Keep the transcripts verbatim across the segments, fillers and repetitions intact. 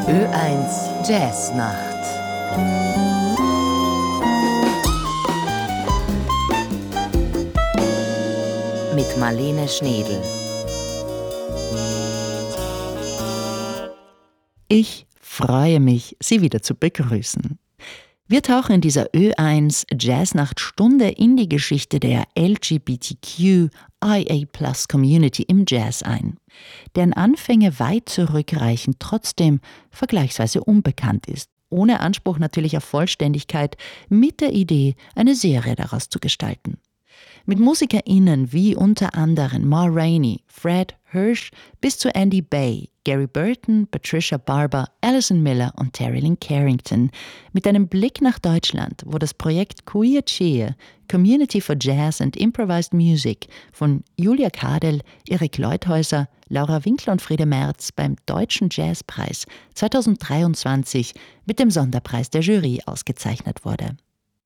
Ö eins Jazznacht. Mit Marlene Schnedl. Ich freue mich, Sie wieder zu begrüßen. Wir tauchen in dieser Ö eins Jazznacht-Stunde in die Geschichte der L G B T Q I A Plus Community im Jazz ein, deren Anfänge weit zurückreichen, trotzdem vergleichsweise unbekannt ist, ohne Anspruch natürlich auf Vollständigkeit, mit der Idee, eine Serie daraus zu gestalten. Mit MusikerInnen wie unter anderem Ma Rainey, Fred Hirsch bis zu Andy Bay, Gary Burton, Patricia Barber, Alison Miller und Terry Lynn Carrington. Mit einem Blick nach Deutschland, wo das Projekt Queer Cheer, Community for Jazz and Improvised Music von Julia Kadel, Erik Leuthäuser, Laura Winkler und Friede Merz beim Deutschen Jazzpreis zweitausenddreiundzwanzig mit dem Sonderpreis der Jury ausgezeichnet wurde.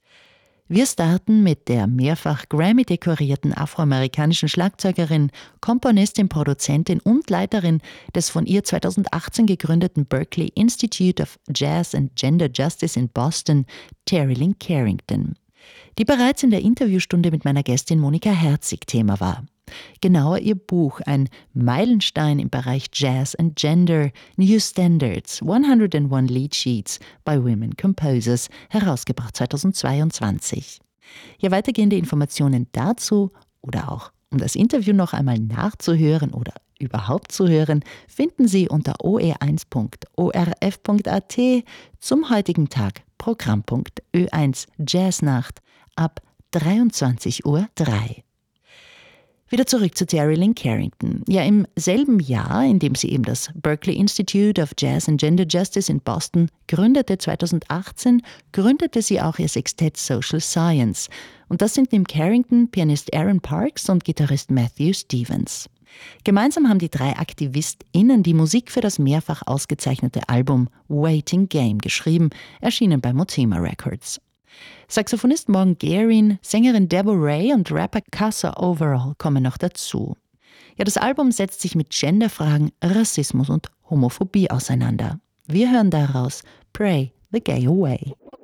Wir starten mit der mehrfach Grammy-dekorierten afroamerikanischen Schlagzeugerin, Komponistin, Produzentin und Leiterin des von ihr zweitausendachtzehn gegründeten Berklee Institute of Jazz and Gender Justice in Boston, Terry Lynn Carrington, die bereits in der Interviewstunde mit meiner Gästin Monika Herzig Thema war. Genauer ihr Buch, ein Meilenstein im Bereich Jazz and Gender, New Standards, hundertundeins Lead Sheets by Women Composers, herausgebracht zweitausendzweiundzwanzig. Ja, weitergehende Informationen dazu oder auch um das Interview noch einmal nachzuhören oder überhaupt zu hören, finden Sie unter o e eins punkt o r f punkt a t zum heutigen Tag, Programmpunkt Ö eins Jazznacht ab dreiundzwanzig Uhr drei. Wieder zurück zu Terry Lynn Carrington. Ja, im selben Jahr, in dem sie eben das Berklee Institute of Jazz and Gender Justice in Boston gründete, zweitausendachtzehn, gründete sie auch ihr Sextett Social Science. Und das sind neben Carrington Pianist Aaron Parks und Gitarrist Matthew Stevens. Gemeinsam haben die drei AktivistInnen die Musik für das mehrfach ausgezeichnete Album Waiting Game geschrieben, erschienen bei Motema Records. Saxophonist Morgan Guerin, Sängerin Deborah Ray und Rapper Casa Overall kommen noch dazu. Ja, das Album setzt sich mit Genderfragen, Rassismus und Homophobie auseinander. Wir hören daraus Pray the Gay Away.